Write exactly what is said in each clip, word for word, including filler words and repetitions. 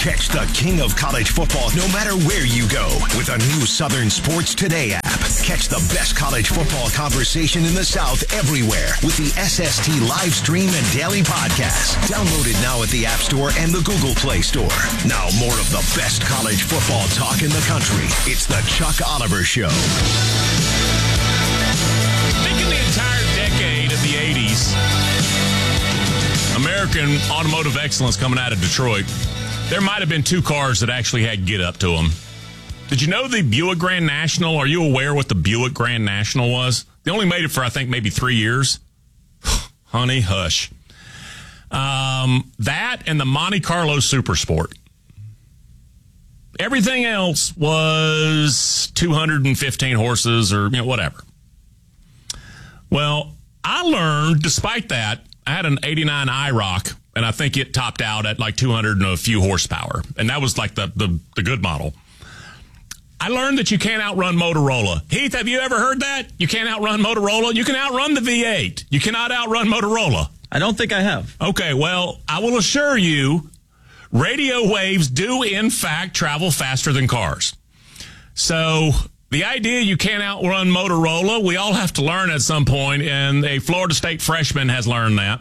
Catch the king of college football no matter where you go with a new Southern Sports Today app. Catch the best college football conversation in the South everywhere with the S S T live stream and daily podcast. Download it now at the App Store and the Google Play Store. Now more of the best college football talk in the country. It's the Chuck Oliver Show. Thinking the entire decade of the eighties, American automotive excellence coming out of Detroit, there might have been two cars that actually had get up to them. Did you know the Buick Grand National? Are you aware what the Buick Grand National was? They only made it for, I think, maybe three years. Honey, hush. Um, that and the Monte Carlo Super Sport. Everything else was two hundred fifteen horses or, you know, whatever. Well, I learned, despite that, I had an eighty-nine I ROC, and I think it topped out at like two hundred and a few horsepower. And that was like the, the, the good model. I learned that you can't outrun Motorola. Heath, have you ever heard that? You can't outrun Motorola? You can outrun the V eight. You cannot outrun Motorola. I don't think I have. Okay, well, I will assure you, radio waves do, in fact, travel faster than cars. So the idea you can't outrun Motorola, we all have to learn at some point, and a Florida State freshman has learned that.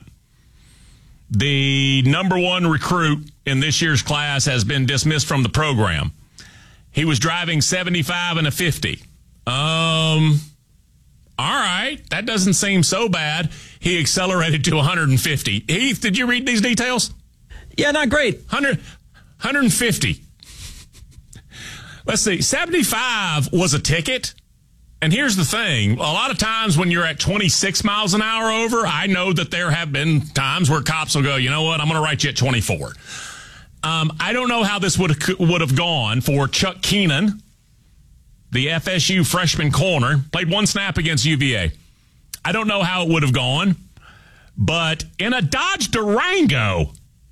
The number one recruit in this year's class has been dismissed from the program. He was driving seventy-five and a fifty. Um, all right, that doesn't seem so bad. He accelerated to one hundred fifty. Heath, did you read these details? Yeah, not great. one hundred, one hundred fifty. Let's see, seventy-five was a ticket. And here's the thing. A lot of times when you're at twenty-six miles an hour over, I know that there have been times where cops will go, you know what, I'm going to write you at twenty-four. Um, I don't know how this would would have gone for Chuck Keenan, the F S U freshman corner, played one snap against U V A. I don't know how it would have gone, but in a Dodge Durango,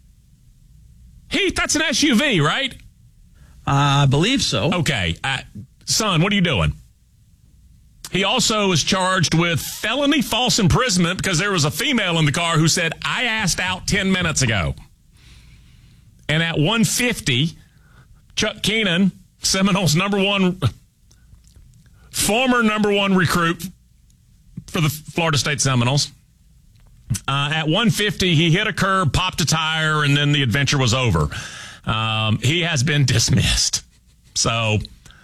Heath, that's an S U V, right? I believe so. Okay. Uh, son, what are you doing? He also is charged with felony false imprisonment because there was a female in the car who said, I asked out ten minutes ago. And at one fifty, Chuck Keenan, Seminoles' number one, former number one recruit for the Florida State Seminoles, uh, at one fifty, he hit a curb, popped a tire, and then the adventure was over. Um, he has been dismissed. So,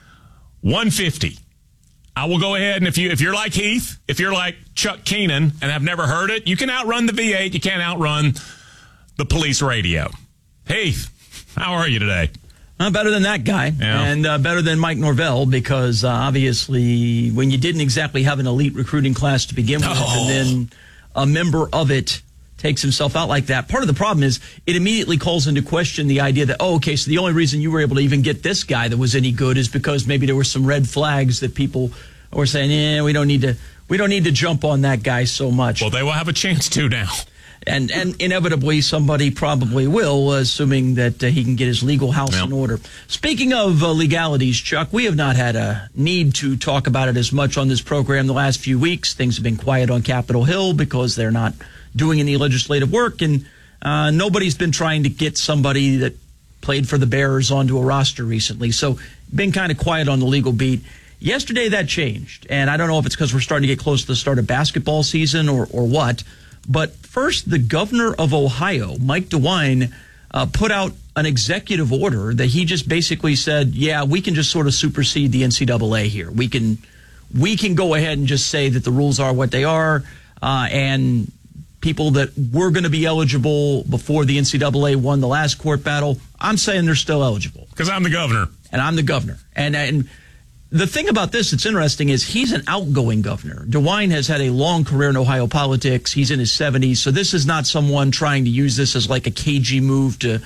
one fifty. I will go ahead, and if, you, if you're like Heath, if you're like Chuck Keenan and have never heard it, you can outrun the V eight, you can't outrun the police radio. Heath, how are you today? Uh, better than that guy, yeah. and uh, better than Mike Norvell, because uh, obviously when you didn't exactly have an elite recruiting class to begin with, oh. and then a member of it takes himself out like that, part of the problem is it immediately calls into question the idea that, oh, okay, so the only reason you were able to even get this guy that was any good is because maybe there were some red flags that people were saying, yeah, we don't need to, we don't need to jump on that guy so much. Well, they will have a chance to now. And and inevitably somebody probably will, assuming that uh, he can get his legal house yep. in order. Speaking of uh, legalities, Chuck, we have not had a need to talk about it as much on this program the last few weeks. Things have been quiet on Capitol Hill because they're not doing any legislative work, and uh, nobody's been trying to get somebody that played for the Bears onto a roster recently. So been kind of quiet on the legal beat. Yesterday that changed, and I don't know if it's because we're starting to get close to the start of basketball season or, or what. But first, the governor of Ohio, Mike DeWine, uh, put out an executive order that he just basically said, yeah, we can just sort of supersede the N C double A here. We can we can go ahead and just say that the rules are what they are, uh, and people that were going to be eligible before the N C double A won the last court battle, I'm saying they're still eligible. Because I'm the governor. And I'm the governor. And and the thing about this that's interesting is he's an outgoing governor. DeWine has had a long career in Ohio politics. He's in his seventies, so this is not someone trying to use this as like a cagey move to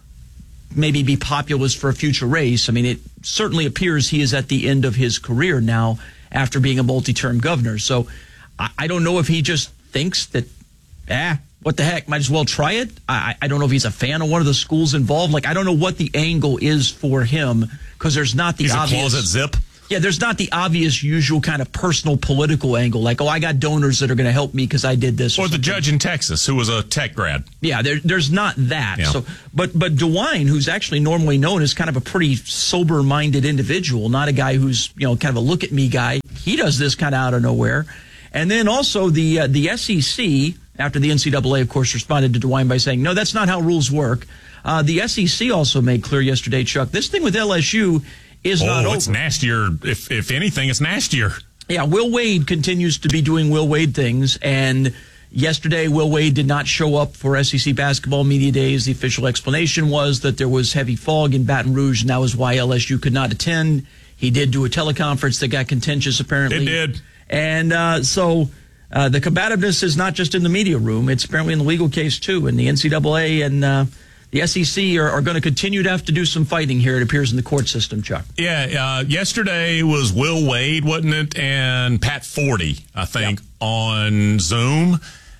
maybe be populist for a future race. I mean, it certainly appears he is at the end of his career now after being a multi-term governor. So I, I don't know if he just thinks that, ah, what the heck, might as well try it. I, I don't know if he's a fan of one of the schools involved. Like, I don't know what the angle is for him because there's not the he's obvious. He's a closet zip. Yeah, there's not the obvious usual kind of personal political angle, like, oh, I got donors that are going to help me because I did this. Or, or the something. judge in Texas who was a tech grad. Yeah, there, there's not that. Yeah. So, but but DeWine, who's actually normally known as kind of a pretty sober-minded individual, not a guy who's, you know, kind of a look-at-me guy, he does this kind of out of nowhere. And then also the uh, the S E C, after the N C double A, of course, responded to DeWine by saying, no, that's not how rules work. Uh, the S E C also made clear yesterday, Chuck, this thing with L S U is oh, not over. It's nastier. If if anything, it's nastier. Yeah, Will Wade continues to be doing Will Wade things, and yesterday Will Wade did not show up for S E C basketball media days. The official explanation was that there was heavy fog in Baton Rouge, and that was why L S U could not attend. He did do a teleconference that got contentious, apparently. It did. And uh, so uh, the combativeness is not just in the media room. It's apparently in the legal case, too, and the N C double A and uh, the S E C are, are going to continue to have to do some fighting here, it appears, in the court system, Chuck. Yeah, uh, yesterday was Will Wade, wasn't it, and Pat Forty, I think, yep. on Zoom.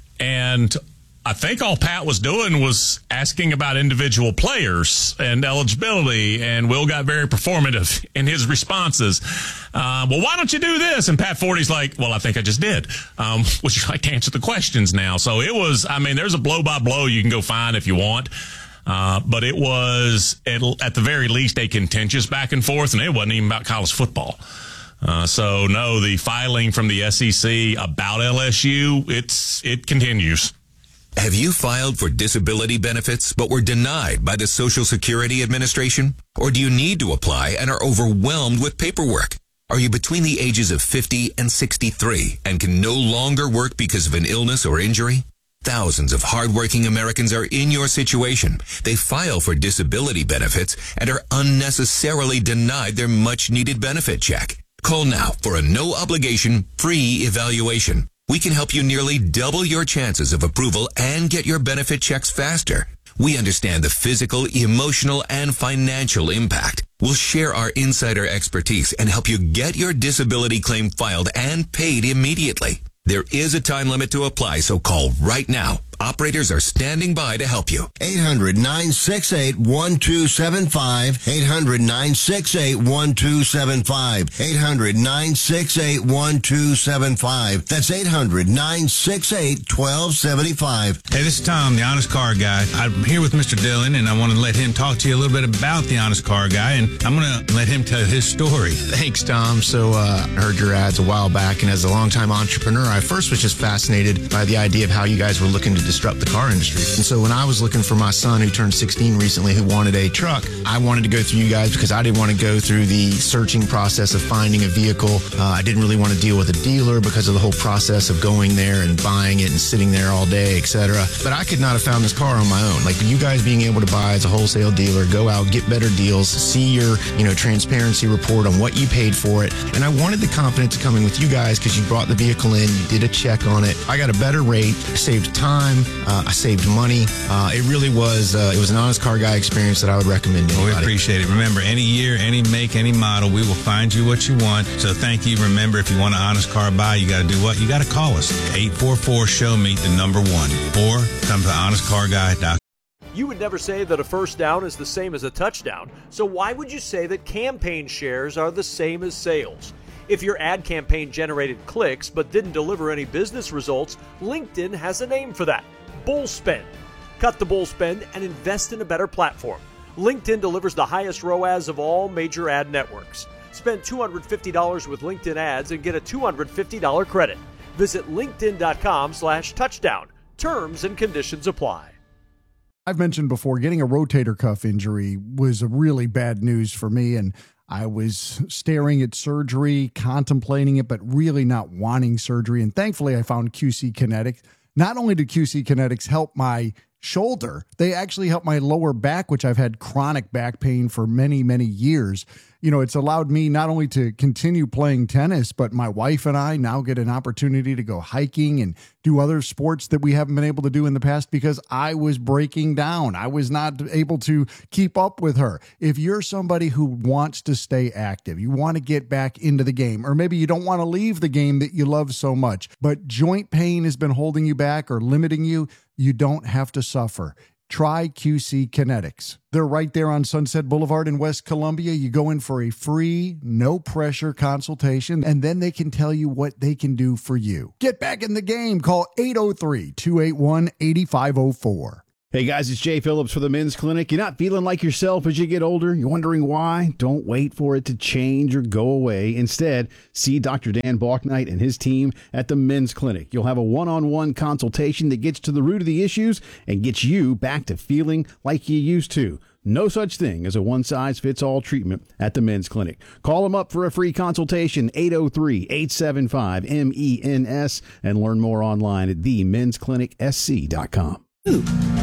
And I think all Pat was doing was asking about individual players and eligibility, and Will got very performative in his responses. Uh, well, why don't you do this? And Pat Forty's like, well, I think I just did. Um, would you like to answer the questions now? So it was, I mean, there's a blow-by-blow you can go find if you want. Uh, but it was, at, at the very least, a contentious back and forth, and it wasn't even about college football. Uh, so, no, the filing from the S E C about L S U, it's it continues. Have you filed for disability benefits but were denied by the Social Security Administration? Or do you need to apply and are overwhelmed with paperwork? Are you between the ages of fifty and sixty-three and can no longer work because of an illness or injury? Thousands of hardworking Americans are in your situation. They file for disability benefits and are unnecessarily denied their much-needed benefit check. Call now for a no-obligation, free evaluation. We can help you nearly double your chances of approval and get your benefit checks faster. We understand the physical, emotional, and financial impact. We'll share our insider expertise and help you get your disability claim filed and paid immediately. There is a time limit to apply, so call right now. Operators are standing by to help you. eight hundred, nine six eight, one two seven five. eight hundred, nine six eight, one two seven five. eight hundred, nine six eight, one two seven five. That's eight hundred, nine six eight, one two seven five. Hey, this is Tom, the Honest Car Guy. I'm here with Mister Dillon, and I want to let him talk to you a little bit about the Honest Car Guy, and I'm going to let him tell his story. Thanks, Tom. So uh, I heard your ads a while back, and as a longtime entrepreneur, I first was just fascinated by the idea of how you guys were looking to disrupt the car industry. And so when I was looking for my son who turned sixteen recently who wanted a truck, I wanted to go through you guys because I didn't want to go through the searching process of finding a vehicle. Uh, I didn't really want to deal with a dealer because of the whole process of going there and buying it and sitting there all day, et cetera. But I could not have found this car on my own. Like you guys being able to buy as a wholesale dealer, go out, get better deals, see your, you know, transparency report on what you paid for it. And I wanted the confidence coming with you guys because you brought the vehicle in, you did a check on it. I got a better rate, saved time, uh, I saved money. Uh, it really was, uh, it was an Honest Car Guy experience that I would recommend to well, anybody. We appreciate it. Remember, any year, any make, any model, we will find you what you want. So thank you. Remember, if you want an Honest Car Buy, you got to do what? You got to call us. eight four four, show me the number one. Or come to honest car guy dot com. You would never say that a first down is the same as a touchdown. So why would you say that campaign shares are the same as sales? If your ad campaign generated clicks but didn't deliver any business results, LinkedIn has a name for that. Bull spend. Cut the bull spend and invest in a better platform. LinkedIn delivers the highest R O A S of all major ad networks. Spend two hundred fifty dollars with LinkedIn ads and get a two hundred fifty dollars credit. Visit linkedin.com slash touchdown. Terms and conditions apply. I've mentioned before, getting a rotator cuff injury was a really bad news for me, and I was staring at surgery, contemplating it, but really not wanting surgery. And thankfully, I found Q C Kinetics. Not only did Q C Kinetics help my shoulder, they actually helped my lower back, which I've had chronic back pain for many, many years. You know, it's allowed me not only to continue playing tennis, but my wife and I now get an opportunity to go hiking and do other sports that we haven't been able to do in the past because I was breaking down. I was not able to keep up with her. If you're somebody who wants to stay active, you want to get back into the game, or maybe you don't want to leave the game that you love so much, but joint pain has been holding you back or limiting you, you don't have to suffer. Try Q C Kinetics. They're right there on Sunset Boulevard in West Columbia. You go in for a free, no-pressure consultation, and then they can tell you what they can do for you. Get back in the game. Call eight oh three, two eight one, eight five oh four. Hey guys, it's Jay Phillips for the Men's Clinic. You're not feeling like yourself as you get older? You're wondering why? Don't wait for it to change or go away. Instead, see Doctor Dan Balknight and his team at the Men's Clinic. You'll have a one-on-one consultation that gets to the root of the issues and gets you back to feeling like you used to. No such thing as a one-size-fits-all treatment at the Men's Clinic. Call them up for a free consultation, eight oh three, eight seven five, M E N S, and learn more online at the mens clinic s c dot com.